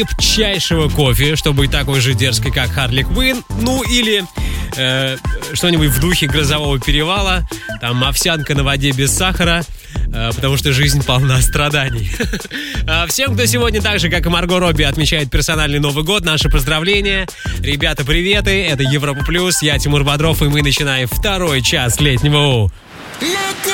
крепчайшего кофе, чтобы быть такой же дерзкой, как Харли Квинн. Ну или что-нибудь в духе «Грозового перевала». Там овсянка на воде без сахара, потому что жизнь полна страданий. Всем, кто сегодня так же, как и Марго Робби, отмечает персональный Новый год, наши поздравления. Ребята, приветы, это Европа Плюс, я Тимур Бодров, и мы начинаем второй час летнего